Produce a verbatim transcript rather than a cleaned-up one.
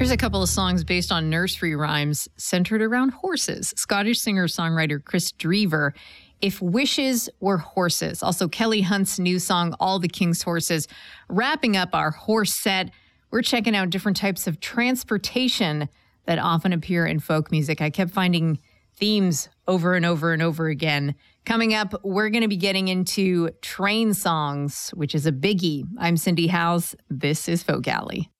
Here's a couple of songs based on nursery rhymes centered around horses. Scottish singer-songwriter Chris Drever, If Wishes Were Horses. Also, Kelly Hunt's new song, All the King's Horses. Wrapping up our horse set, we're checking out different types of transportation that often appear in folk music. I kept finding themes over and over and over again. Coming up, we're going to be getting into train songs, which is a biggie. I'm Cindy Howes. This is Folk Alley.